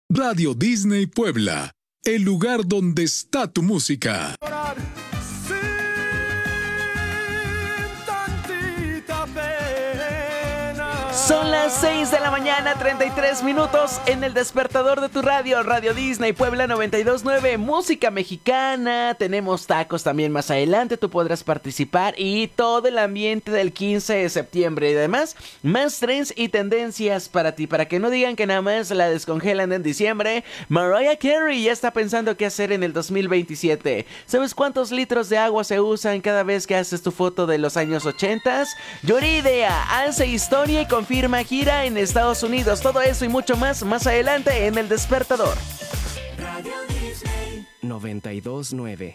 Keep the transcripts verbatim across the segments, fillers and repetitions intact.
Radio Disney Puebla, el lugar donde está tu música. Son las seis de la mañana, treinta y tres minutos en el despertador de tu radio, Radio Disney Puebla noventa y dos punto nueve, música mexicana. Tenemos tacos también más adelante, tú podrás participar y todo el ambiente del quince de septiembre. Y además, más trends y tendencias para ti, para que no digan que nada más la descongelan en diciembre. Mariah Carey ya está pensando qué hacer en el dos mil veintisiete. ¿Sabes cuántos litros de agua se usan cada vez que haces tu foto de los años ochenta? Yuridia hace historia y confirma gira en Estados Unidos. Todo eso y mucho más más adelante en El Despertador. Radio Disney noventa y dos punto nueve.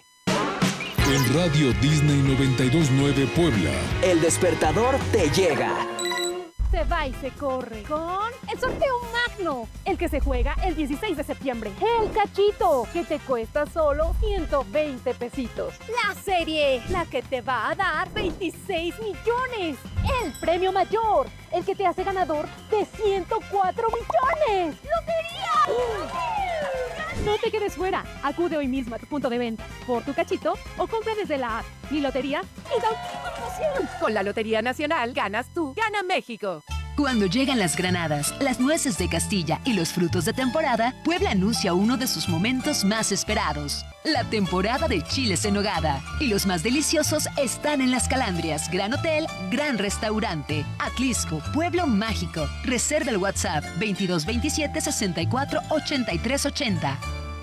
En Radio Disney noventa y dos punto nueve Puebla, El Despertador te llega. Se va y se corre con el sorteo magno, el que se juega el dieciséis de septiembre. El cachito, que te cuesta solo ciento veinte pesitos. La serie, la que te va a dar veintiséis millones. El premio mayor, el que te hace ganador de ciento cuatro millones. ¡Lotería! No te quedes fuera. Acude hoy mismo a tu punto de venta por tu cachito o compra desde la app Mi Lotería y da una promoción. Con la Lotería Nacional ganas tú, gana México. Cuando llegan las granadas, las nueces de Castilla y los frutos de temporada, Puebla anuncia uno de sus momentos más esperados. La temporada de chiles en nogada. Y los más deliciosos están en Las Calandrias, Gran Hotel, Gran Restaurante. Atlisco, Pueblo Mágico. Reserva el WhatsApp veintidós veintisiete sesenta y cuatro ochenta y tres ochenta.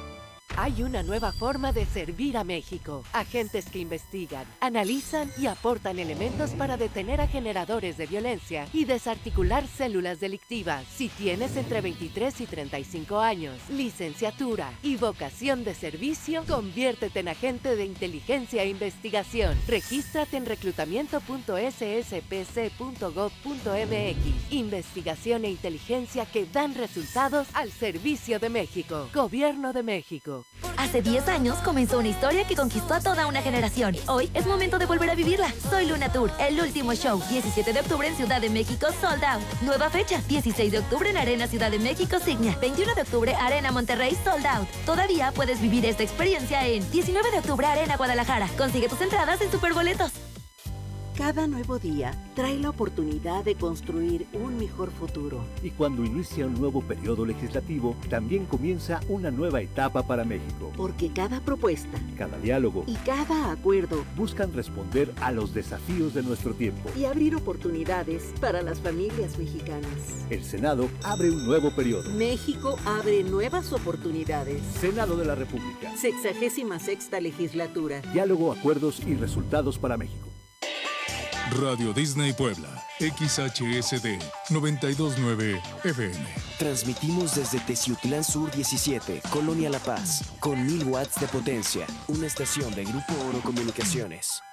Hay una nueva forma de servir a México. Agentes que investigan, analizan y aportan elementos para detener a generadores de violencia y desarticular células delictivas. Si tienes entre veintitrés y treinta y cinco años, licenciatura y vocación de servicio, conviértete en agente de inteligencia e investigación. Regístrate en reclutamiento punto s s p c punto gov punto m x. Investigación e inteligencia que dan resultados al servicio de México. Gobierno de México. Hace diez años comenzó una historia que conquistó a toda una generación. Hoy es momento de volver a vivirla. Soy Luna Tour, el último show. diecisiete de octubre en Ciudad de México, sold out. Nueva fecha, dieciséis de octubre en Arena Ciudad de México, Signia. veintiuno de octubre, Arena Monterrey, sold out. Todavía puedes vivir esta experiencia en diecinueve de octubre, Arena Guadalajara. Consigue tus entradas en Superboletos. Cada nuevo día trae la oportunidad de construir un mejor futuro. Y cuando inicia un nuevo periodo legislativo, también comienza una nueva etapa para México. Porque cada propuesta, cada diálogo y cada acuerdo buscan responder a los desafíos de nuestro tiempo y abrir oportunidades para las familias mexicanas. El Senado abre un nuevo periodo. México abre nuevas oportunidades. Senado de la República. Sexagésima sexta legislatura. Diálogo, acuerdos y resultados para México. Radio Disney Puebla, X H S D noventa y dos punto nueve F M. Transmitimos desde Teciutlán Sur diecisiete, Colonia La Paz, con mil watts de potencia. Una estación de Grupo Oro Comunicaciones.